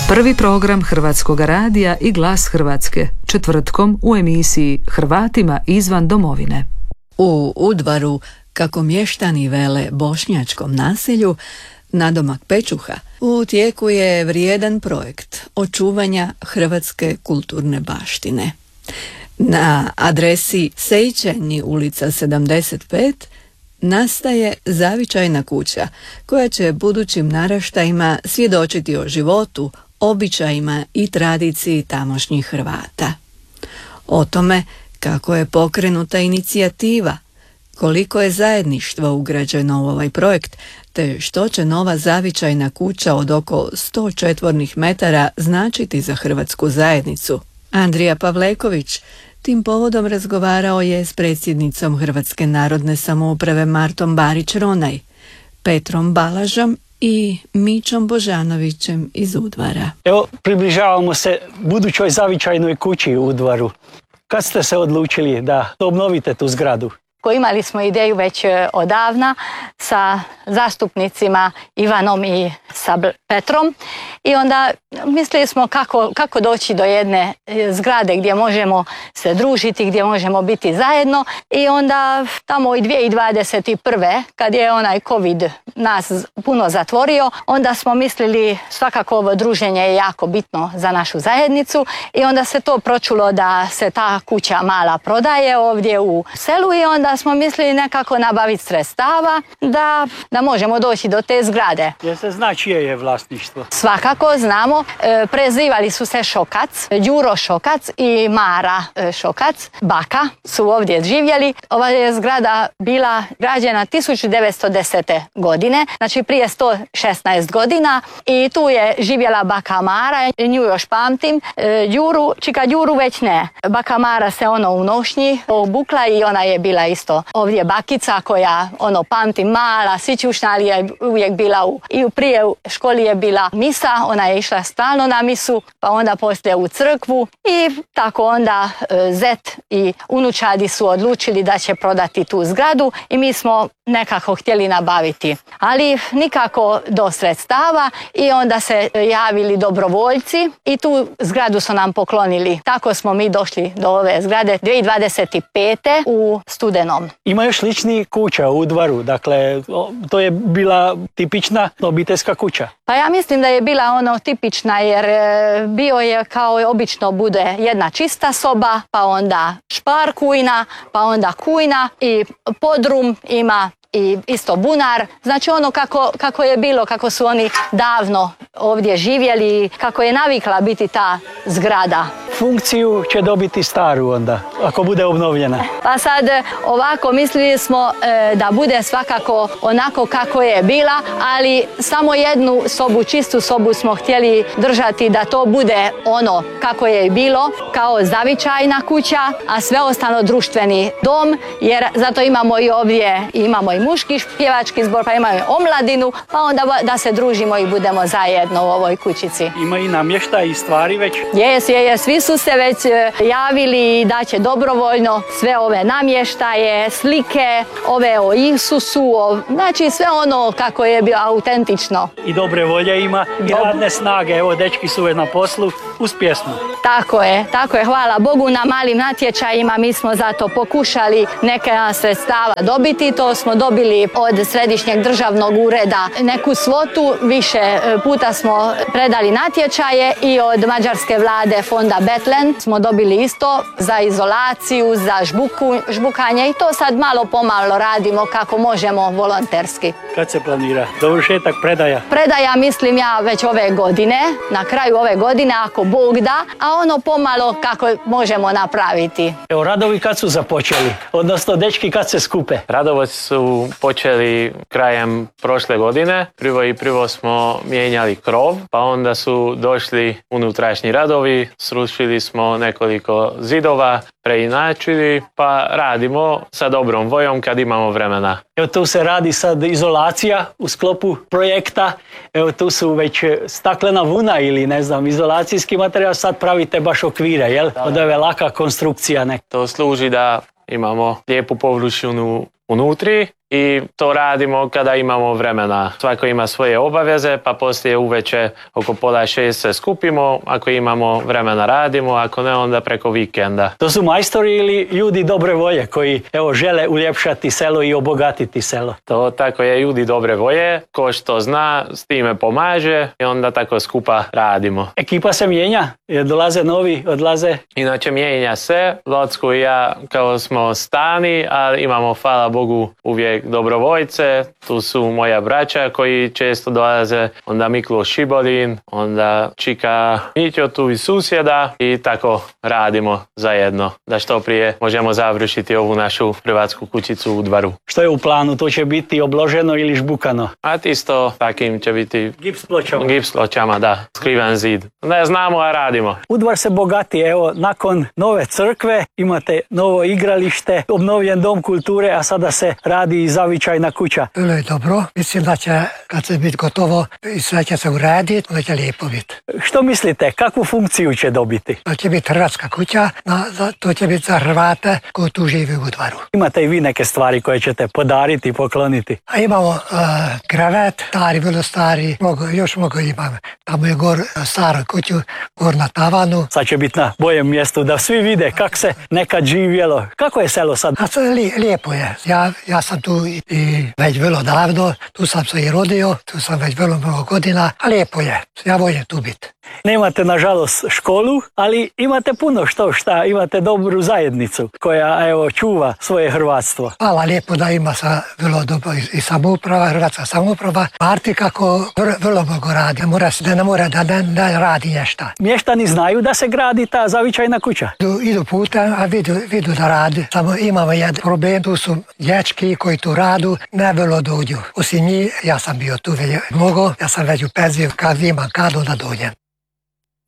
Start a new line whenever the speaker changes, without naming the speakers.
Prvi program Hrvatskog radija i Glas Hrvatske, četvrtkom u emisiji Hrvatima izvan domovine.
U Udvaru, kako mještani vele bošnjačkom naselju, nadomak Pečuha, u tijeku je vrijedan projekt očuvanja hrvatske kulturne baštine. Na adresi Sejčanji ulica 75 nastaje zavičajna kuća koja će budućim naraštajima svjedočiti o životu, običajima i tradiciji tamošnjih Hrvata. O tome kako je pokrenuta inicijativa, koliko je zajedništva ugrađeno u ovaj projekt, te što će nova zavičajna kuća od oko 100 četvornih metara značiti za hrvatsku zajednicu. Andrija Pavleković tim povodom razgovarao je s predsjednicom Hrvatske narodne samouprave Martom Barić-Ronaj, Petrom Balažom i Mićom Božanovićem iz Udvara.
Evo, približavamo se budućoj zavičajnoj kući u Udvaru. Kad ste se odlučili da obnovite tu zgradu?
Imali smo ideju već odavna sa zastupnicima Ivanom i sa Petrom i onda mislili smo kako doći do jedne zgrade gdje možemo se družiti, gdje možemo biti zajedno i onda tamo i 2021. kad je onaj COVID nas puno zatvorio, onda smo mislili svakako ovo druženje je jako bitno za našu zajednicu i onda se to pročulo da se ta kuća mala prodaje ovdje u selu i onda smo mislili nekako nabaviti sredstava da možemo doći do te zgrade.
Jer se zna čije je vlasništvo?
Svakako znamo, prezivali su se Šokac, Đuro Šokac i Mara Šokac, baka su ovdje živjeli. Ova je zgrada bila građena 1910. godine, znači prije 116 godina i tu je živjela baka Mara, nju još pamtim, čika Đuru već ne. Baka Mara se u nošnji obukla i ona je bila isto ovdje bakica koja pamtim mala, sićušna, ali je uvijek bila prije u školi je bila misa, ona je išla stalno na misu, pa onda poslije u crkvu i tako onda zet i unučadi su odlučili da će prodati tu zgradu i mi smo nekako htjeli nabaviti, ali nikako do sredstava i onda se javili dobrovoljci i tu zgradu su nam poklonili. Tako smo mi došli do ove zgrade 2025. u studenom.
Ima još sličnih kuća u Udvaru, dakle to je bila tipična obiteljska kuća.
Pa ja mislim da je bila tipična jer bio je kao obično bude jedna čista soba, pa onda špar kujna, pa onda kujna i podrum ima i isto bunar. Znači kako je bilo, kako su oni davno ovdje živjeli, kako je navikla biti ta zgrada.
Funkciju će dobiti staru onda, ako bude obnovljena.
Pa sad ovako mislili smo da bude svakako onako kako je bila, ali samo jednu sobu, čistu sobu smo htjeli držati da to bude ono kako je i bilo, kao zavičajna kuća, a sve ostalo društveni dom, jer zato imamo i ovdje, imamo i muški pjevački zbor, pa imamo i omladinu, pa onda da se družimo i budemo zajedno u ovoj kućici.
Ima i namještaj i stvari već?
Svi su se već javili da će dobrovoljno sve ove namještaje, slike, ove o Isusu, znači sve ono kako je bilo autentično.
I dobre volje ima i radne snage, evo dečki su već na poslu uz pjesmu.
Tako je, hvala Bogu na malim natječajima, mi smo zato pokušali neke sredstava dobiti, to smo dobili od Središnjeg državnog ureda neku svotu, više puta smo predali natječaje i od mađarske vlade fonda Betlen smo dobili isto za izolaciju, za žbukanje i to sad malo pomalo radimo kako možemo volonterski.
Kad se planira dovršetak predaja?
Predaja mislim ja već ove godine, na kraju ove godine ako Bog da, a pomalo kako možemo napraviti.
Evo, radovi kad su započeli, odnosno dečki kad se skupe?
Radovi su počeli krajem prošle godine. Prvo smo mijenjali krov, pa onda su došli unutrašnji radovi, srušili smo nekoliko zidova, preinačili, pa radimo sa dobrom voljom kad imamo vremena.
Evo tu se radi sad izolacija u sklopu projekta, evo tu su već staklena vuna ili izolacijski materijal, sad pravite baš okvire, jel? Od ove laka konstrukcija.
To služi da imamo lijepu površinu unutri i to radimo kada imamo vremena. Svako ima svoje obaveze, pa poslije uveče oko 5:30 se skupimo, ako imamo vremena radimo, ako ne onda preko vikenda.
To su majstori ili ljudi dobre volje koji žele uljepšati selo i obogatiti selo?
To tako je, ljudi dobre volje, ko što zna s time pomaže i onda tako skupa radimo.
Ekipa se mijenja? Dolaze novi, odlaze?
Inače mijenja se, Locko i ja kao smo stani, ali imamo, hvala Bogu, uvijek dobrovoljce. Tu su moja braća koji često dolaze, onda Miklo Šibolin, onda Čika Mićo tu iz susjeda i tako radimo zajedno da što prije možemo završiti ovu našu hrvatsku kućicu u Udvaru.
Što je u planu? To će biti obloženo ili žbukano?
A isto takim će biti
gips
pločama, da, skriven zid. Ne znamo, a radimo.
Udvar se bogati, nakon nove crkve imate novo igralište, obnovljen dom kulture, a sada se radi i zavičajna kuća.
Bilo je dobro, mislim da će kad će biti gotovo i sve će se uraditi, onda će lijepo biti.
Što mislite, kakvu funkciju će dobiti?
To će biti hrvatska kuća, to će biti za Hrvate koji tu žive u Udvaru.
Imate i vi neke stvari koje ćete podariti, pokloniti?
A imamo krevet, stari, vrlo stari, još mnogo imamo. Tamo je staru kuću, gor na tavanu.
Sad će biti na boljem mjestu da svi vide kako se nekad živjelo. Kako je selo sad?
Lijepo je. Ja sam tu i već vrlo davno, tu sam se i rodio, tu sam već vrlo mnogo godina, a lijepo je. Ja volim tu biti.
Nemate nažalost školu, ali imate puno šta, imate dobru zajednicu koja čuva svoje hrvatstvo.
Hvala lijepo da ima vrlo dobro i samouprava, hrvatska samouprava. Parti kako vrlo mnogo radi, ne mora da radi nešto.
Mještani znaju da se gradi ta zavičajna kuća?
Idu putem, a vidu da radi. Samo imamo jedan problem, tu su dječki koji tu radu, ne vrlo dođu. Osim njih, ja sam bio tu već mnogo, ja sam već u penziju, kad imam kad onda dođem.